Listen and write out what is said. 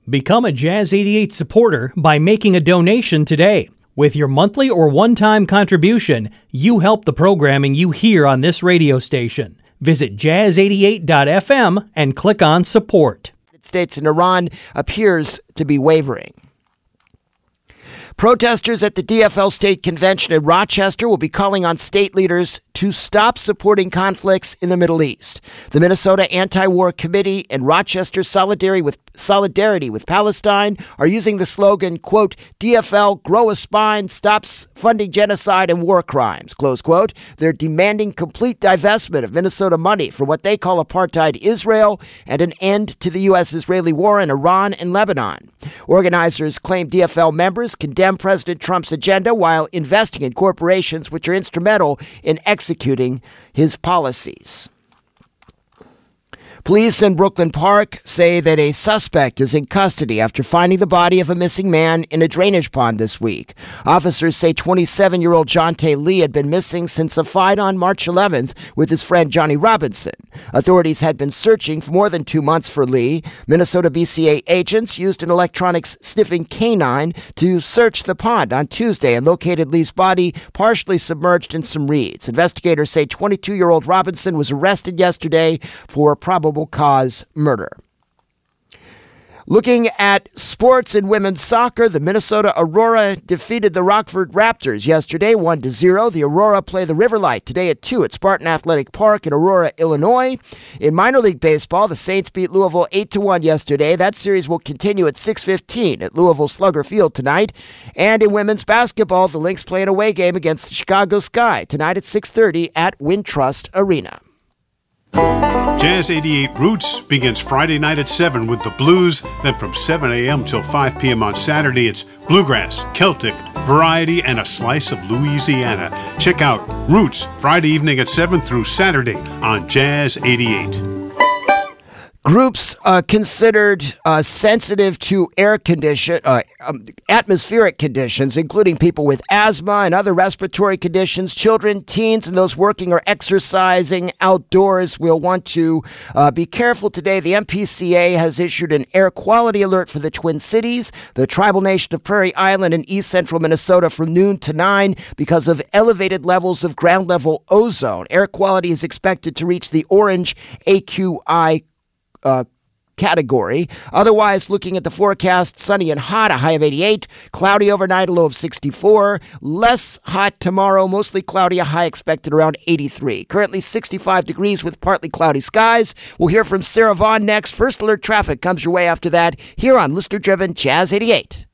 Become a Jazz 88 supporter by making a donation today. With your monthly or one-time contribution, you help the programming you hear on this radio station. Visit jazz88.fm and click on support. States and Iran appears to be wavering. Protesters at the DFL State Convention in Rochester will be calling on state leaders to stop supporting conflicts in the Middle East. The Minnesota Anti-War Committee and Rochester Solidarity with Palestine are using the slogan, quote, DFL, grow a spine, stops funding genocide and war crimes, close quote. They're demanding complete divestment of Minnesota money for what they call apartheid Israel and an end to the U.S.-Israeli war in Iran and Lebanon. Organizers claim DFL members condemn President Trump's agenda while investing in corporations which are instrumental in executing his policies. Police in Brooklyn Park say that a suspect is in custody after finding the body of a missing man in a drainage pond this week. Officers say 27-year-old Jonte Lee had been missing since a fight on March 11th with his friend Johnny Robinson. Authorities had been searching for more than 2 months for Lee. Minnesota BCA agents used an electronics sniffing canine to search the pond on Tuesday and located Lee's body partially submerged in some reeds. Investigators say 22-year-old Robinson was arrested yesterday for probable cause murder. Looking at sports in women's soccer, the Minnesota Aurora defeated the Rockford Raptors yesterday 1-0. The Aurora play the Riverlight today at 2 at Spartan Athletic Park in Aurora, Illinois. In minor league baseball, the Saints beat Louisville 8-1 yesterday. That series will continue at 6:15 at Louisville Slugger Field tonight. And in women's basketball, the Lynx play an away game against the Chicago Sky tonight at 6:30 at Wintrust Arena. Jazz 88 Roots begins Friday night at 7 with the blues. Then from 7 a.m. till 5 p.m. on Saturday, it's bluegrass, Celtic, variety, and a slice of Louisiana. Check out Roots Friday evening at 7 through Saturday on Jazz 88. Groups considered sensitive to atmospheric conditions, including people with asthma and other respiratory conditions, children, teens, and those working or exercising outdoors will want to be careful today. The MPCA has issued an air quality alert for the Twin Cities, the tribal nation of Prairie Island, and east central Minnesota from noon to 9 because of elevated levels of ground level ozone. Air quality is expected to reach the orange AQI category. Otherwise, looking at the forecast, sunny and hot, a high of 88, cloudy overnight, a low of 64, less hot tomorrow, mostly cloudy, a high expected around 83. Currently 65 degrees with partly cloudy skies. We'll hear from Sarah Vaughn next. First Alert Traffic comes your way after that here on Listener Driven Jazz 88.